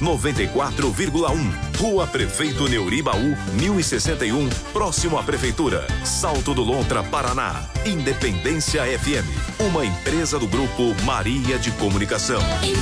94,1. Rua Prefeito Neuribaú, 1061, próximo à Prefeitura. Salto do Lontra, Paraná. Independência FM, uma empresa do Grupo Maria de Comunicação.